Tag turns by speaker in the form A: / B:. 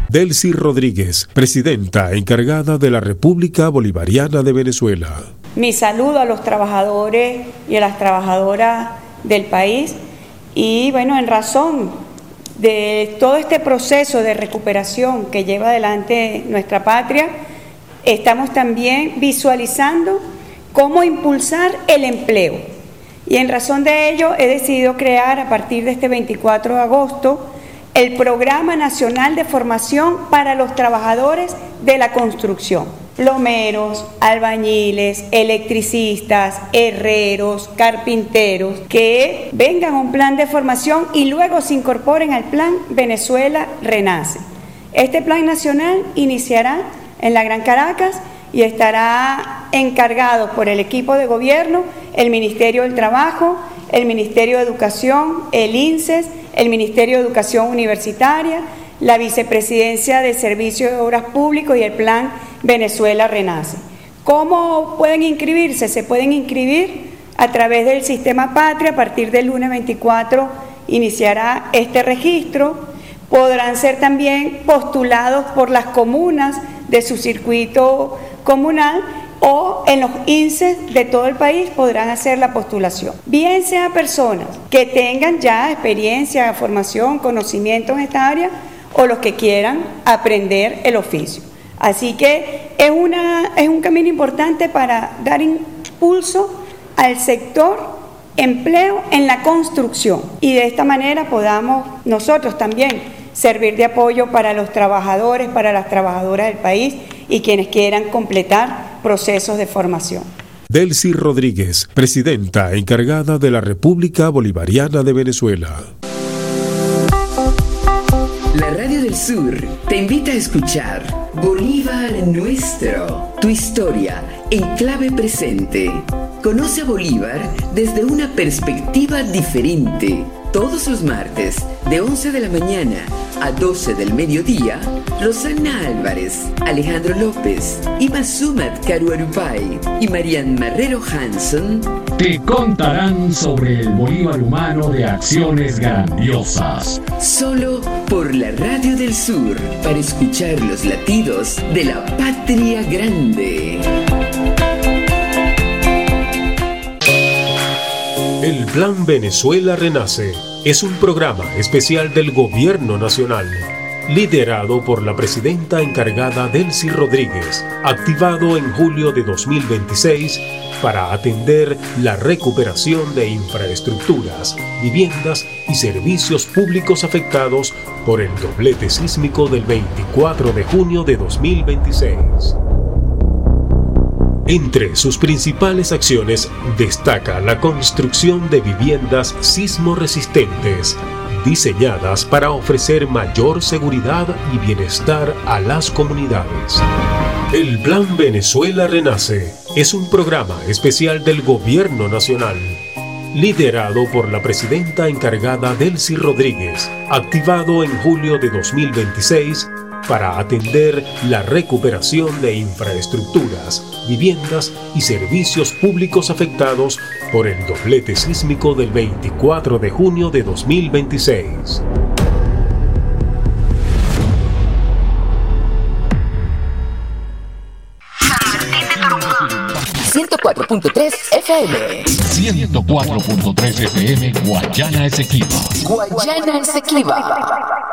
A: Delcy Rodríguez, presidenta encargada de la República Bolivariana de Venezuela.
B: Mi saludo a los trabajadores y a las trabajadoras del país y bueno, en razón de todo este proceso de recuperación que lleva adelante nuestra patria, estamos también visualizando cómo impulsar el empleo. Y en razón de ello he decidido crear a partir de este 24 de agosto el Programa Nacional de Formación para los Trabajadores de la Construcción. Plomeros, albañiles, electricistas, herreros, carpinteros, que vengan a un plan de formación y luego se incorporen al plan Venezuela Renace. Este plan nacional iniciará en la Gran Caracas y estará encargado por el equipo de gobierno, el Ministerio del Trabajo, el Ministerio de Educación, el INSES, el Ministerio de Educación Universitaria, la Vicepresidencia de Servicios de Obras Públicas y el Plan Venezuela Renace. ¿Cómo pueden inscribirse? Se pueden inscribir a través del Sistema Patria. A partir del lunes 24 iniciará este registro. Podrán ser también postulados por las comunas de su circuito comunal o en los INSES de todo el país podrán hacer la postulación. Bien sea personas que tengan ya experiencia, formación, conocimiento en esta área o los que quieran aprender el oficio. Así que es un camino importante para dar impulso al sector empleo en la construcción y de esta manera podamos nosotros también servir de apoyo para los trabajadores, para las trabajadoras del país y quienes quieran completar procesos de formación.
A: Delcy Rodríguez, presidenta encargada de la República Bolivariana de Venezuela.
C: La Radio del Sur te invita a escuchar Bolívar Nuestro, tu historia en clave presente. Conoce a Bolívar desde una perspectiva diferente. Todos los martes, de 11 de la mañana a 12 del mediodía, Rosana Álvarez, Alejandro López, Ima Sumat Caruarupay y Marian Marrero Hanson
D: te contarán sobre el Bolívar humano de acciones grandiosas.
C: Solo por la Radio del Sur, para escuchar los latidos de la patria grande.
A: El Plan Venezuela Renace es un programa especial del Gobierno Nacional, liderado por la presidenta encargada Delcy Rodríguez, activado en julio de 2026 para atender la recuperación de infraestructuras, viviendas y servicios públicos afectados por el doblete sísmico del 24 de junio de 2026. Entre sus principales acciones destaca la construcción de viviendas sismo resistentes, diseñadas para ofrecer mayor seguridad y bienestar a las comunidades. El Plan Venezuela Renace es un programa especial del Gobierno Nacional, liderado por la presidenta encargada Delcy Rodríguez, activado en julio de 2026 para atender la recuperación de infraestructuras, viviendas y servicios públicos afectados por el doblete sísmico del 24 de junio de 2026.
C: FM.
D: 104.3 FM, Guayana Esequiba.
C: Guayana Esequiba.